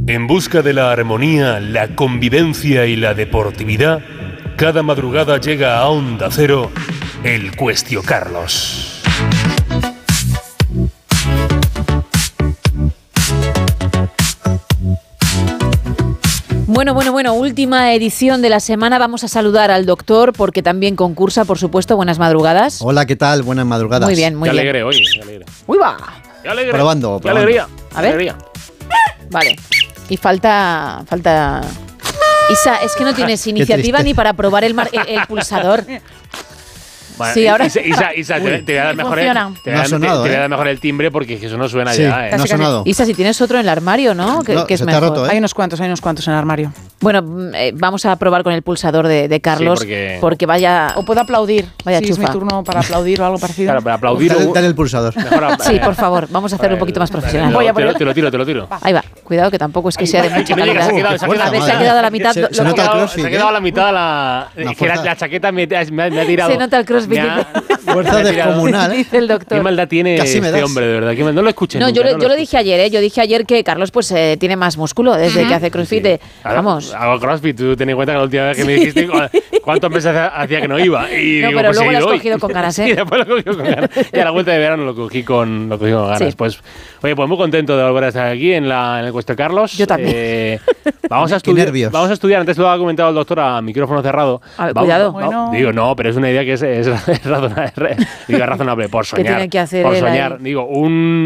En busca de la armonía, la convivencia y la deportividad, cada madrugada llega a Onda Cero el Cuestio Carlos. Bueno, última edición de la semana. Vamos a saludar al doctor porque también concursa, por supuesto. Buenas madrugadas. Hola, ¿qué tal? Buenas madrugadas. Muy bien, muy bien. Qué alegre, oye, qué alegre. ¡Uy, va! Qué alegre. Probando. Qué alegría. A ver. Alegría. Vale. Y falta... Isa, es que no tienes iniciativa triste. ni para probar el pulsador. Bueno, Sí, ahora- Isa, te voy a dar mejor funciona. No ha sonado, te voy a dar mejor el timbre porque eso no suena Sí, ya, no ha sonado. Isa, si tienes otro en el armario, ¿no? Que No, es se te ha mejor. roto, ¿eh? Hay unos cuantos en el armario. Bueno, vamos a probar con el pulsador de Carlos Sí, porque vaya... O puedo aplaudir. Vaya si es mi chufa. turno para aplaudir o algo parecido. Claro, para aplaudir. Dale el pulsador. Mejor, Sí, por favor, vamos a hacerlo un poquito más profesional. Voy a poner- te lo tiro. Ahí va, cuidado que tampoco es que sea de mucha no llega, calidad. se ha quedado, A ver, se ha madre. quedado a la mitad. Se lo- nota lo- el crossfit, se ha quedado a la mitad que fuerza. la chaqueta me ha tirado. Se nota el crossfit. Fuerza descomunal, ¿eh? Dice el doctor. Qué maldad tiene Casi me este das. hombre, de verdad. No lo escuché No, nunca, yo lo escuché. dije ayer, ¿eh? Yo dije ayer que Carlos pues tiene más músculo desde que hace crossfit. Ahora, Vamos. Hago crossfit, tú ten en cuenta que la última vez que me dijiste cuántos meses hacía que no iba. Y No, digo, pero pues luego he lo has ido hoy. cogido con ganas, ¿eh? Y después lo cogí con ganas. Y a la vuelta de verano lo cogí con ganas. Sí. Pues, oye, pues muy contento de volver a estar aquí en el Cuestio Carlos. Yo también. Vamos a Qué estudiar. nervios. Vamos a estudiar. Antes lo ha comentado el doctor a micrófono cerrado. A ver, cuidado. Bueno. Digo, no, pero es una idea que es razonable. Digo, es razonable por soñar. tiene que hacer por él soñar. ahí? Digo,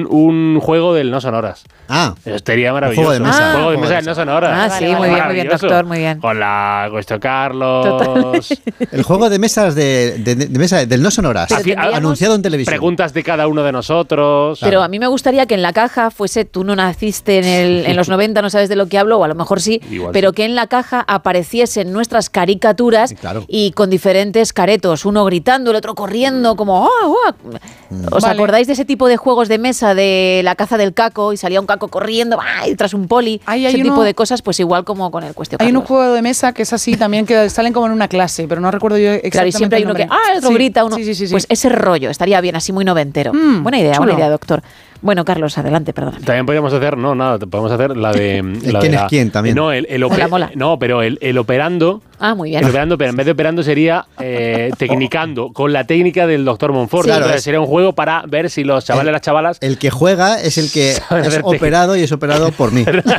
un juego del no sonoras. Ah, Eso sería maravilloso. juego de mesa. Un juego de Ah. mesa del no sonoras. Ah, sí, muy bien, Maravilloso. doctor, muy bien. Con la Cuestio Carlos. el juego de mesas de mesa del no sonoras. Pero tendríamos- Anunciado en televisión. Preguntas de cada uno de nosotros. Pero a mí me gustaría que en la caja fuese, tú no naciste en los 90, no sabes de lo que hablo, o a lo mejor sí, Igual pero sí. que en la caja apareciesen nuestras caricaturas Sí, claro. y con diferentes caretos, uno gritando, el otro corriendo, como ¡oh, oh! ¿Os Vale. acordáis de ese tipo de juegos de mesa de la caza del caco y salía un caco corriendo ¡ay! Tras un poli? Ahí Ese hay tipo uno- de cosas, pues igual como con el Cuestio Hay un Carlos. juego de mesa que es así también, que salen como en una clase, pero no recuerdo yo exactamente. Claro, y siempre hay uno que el nombre. el otro Sí, grita, uno. Sí. Pues ese rollo estaría bien, así muy noventero. Buena chulo. idea, doctor. Bueno, Carlos, adelante, perdóname. También podríamos hacer, no, nada, podemos hacer la de. la quién de es quién también. No, el Mola. No, pero el operando. Ah, muy bien. El operando, pero en vez de operando sería tecnicando, con la técnica del doctor Monfort. Sí. Claro, Entonces, sería un juego para ver si los chavales y las chavalas. El que juega es el que Saben es hacer operado y es operado por mí. Qué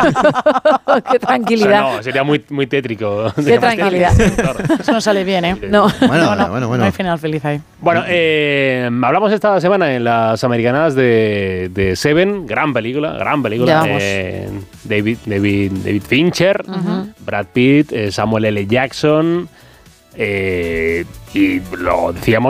O sea, tranquilidad. no, sería muy, muy tétrico. Qué tranquilidad. Eso no sale bien, ¿eh? No. Bueno. No hay final feliz ahí. Bueno, hablamos esta semana en las americanas de Seven, gran película. Ya vamos. David Fincher, Brad Pitt, Samuel L. Jackson, y lo decíamos